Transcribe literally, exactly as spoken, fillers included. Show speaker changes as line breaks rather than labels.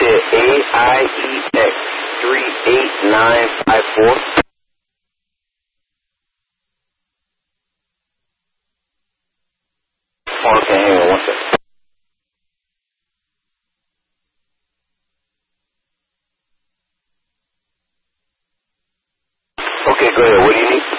said A I E X three eight nine five four. Okay, hang on one second. Okay, go ahead. What do you need?